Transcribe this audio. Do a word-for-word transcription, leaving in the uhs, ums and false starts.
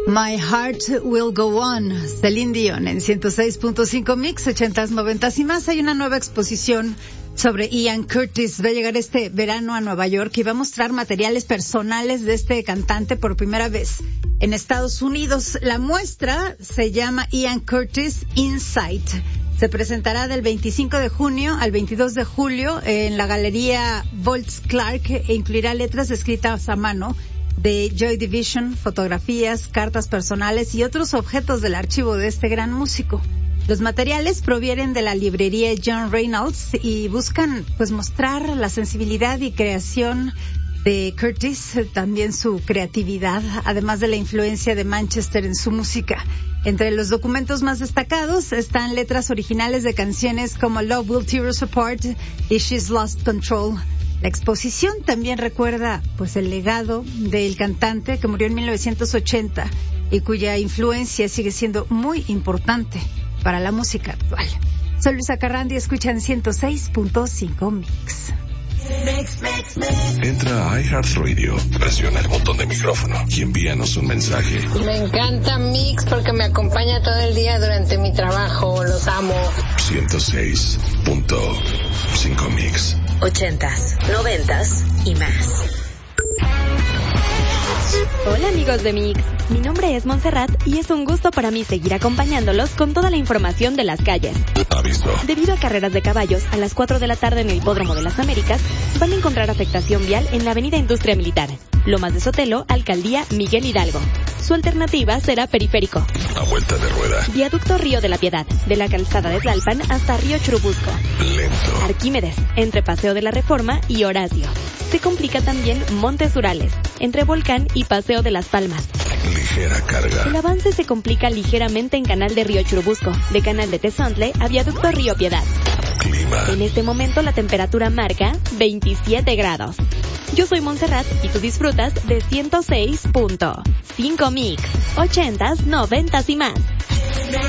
My Heart Will Go On, Celine Dion en ciento seis punto cinco Mix, ochentas, noventas y más. Hay una nueva exposición sobre Ian Curtis. Va a llegar este verano a Nueva York y va a mostrar materiales personales de este cantante por primera vez en Estados Unidos. La muestra se llama Ian Curtis Insight. Se presentará del veinticinco de junio al veintidós de julio en la galería Volts Clark e incluirá letras escritas a mano de Joy Division, fotografías, cartas personales y otros objetos del archivo de este gran músico. Los materiales provienen de la librería John Reynolds y buscan pues mostrar la sensibilidad y creación de Curtis, también su creatividad, además de la influencia de Manchester en su música. Entre los documentos más destacados están letras originales de canciones como Love Will Tear Us Apart y She's Lost Control. La exposición también recuerda pues el legado del cantante que murió en mil novecientos ochenta y cuya influencia sigue siendo muy importante para la música actual. Soy Luisa Carrandi, escuchan ciento seis punto cinco Mix. Mix, mix, mix. Entra a iHeartRadio, presiona el botón de micrófono y envíanos un mensaje. Me encanta Mix porque me acompaña todo el día durante mi trabajo, los amo. ciento seis punto cinco Mix. Ochentas, noventas y más. Hola amigos de Mix, mi nombre es Montserrat y es un gusto para mí seguir acompañándolos con toda la información de las calles. Aviso. Debido a carreras de caballos, a las cuatro de la tarde en el Hipódromo de las Américas, van a encontrar afectación vial en la avenida Industria Militar, Lomas de Sotelo, Alcaldía Miguel Hidalgo. Su alternativa será Periférico. A vuelta de rueda. Viaducto Río de la Piedad, de la calzada de Tlalpan hasta Río Churubusco. Lento. Arquímedes, entre Paseo de la Reforma y Horacio. Se complica también Montes Urales, entre Volcán y Paseo de las Palmas. Ligera carga. El avance se complica ligeramente en Canal de Río Churubusco, de Canal de Tezontle a Viaducto Río Piedad. Clima. En este momento la temperatura marca veintisiete grados. Yo soy Montserrat y tú disfrutas de ciento seis punto cinco Mix, ochentas, noventas y más.